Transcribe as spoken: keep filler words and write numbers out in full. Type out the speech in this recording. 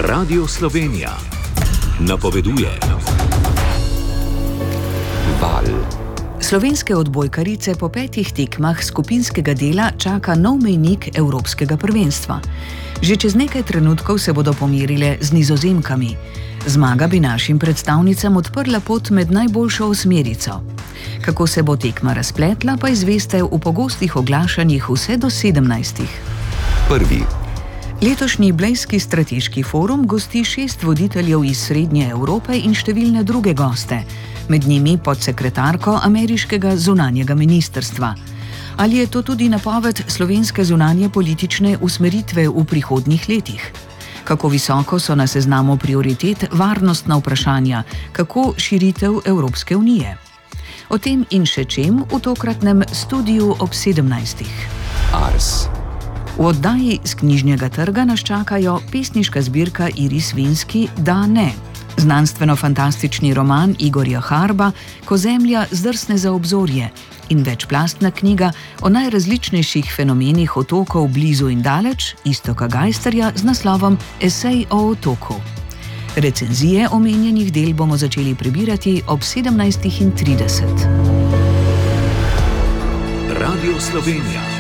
Radio Slovenija napoveduje. Val. Slovenske odbojkarice po petih tekmah skupinskega dela čaka nov mejnik evropskega prvenstva. Že čez nekaj trenutkov se bodo pomirile z Nizozemkami. Zmaga bi našim predstavnicam odprla pot med najboljšo osmerico. Kako se bo tekma razpletla, pa izveste v pogostih oglašanjih vse do sedemnajstih. Prvi. Letošnji Blejski strateški forum gosti šest voditeljev iz Srednje Evrope in številne druge goste, med njimi podsekretarko ameriškega zunanjega ministrstva. Ali je to tudi napoved slovenske zunanje politične usmeritve v prihodnjih letih? Kako visoko so na seznamu prioritet varnostna vprašanja, kako širitev Evropske unije? O tem in še čem v tokratnem studiu ob sedemnajstih. Ars. V oddaji z knjižnega trga nas čakajo pesniška zbirka Iris Vinski Da ne, znanstveno-fantastični roman Igorja Harba Ko zemlja zdrsne za obzorje in večplastna knjiga o najrazličnejših fenomenih otokov blizu in daleč Iztoka Gajsterja z naslovom Esej o otoku. Recenzije omenjenih del bomo začeli prebirati ob sedemnajstih trideset. Radio Slovenija.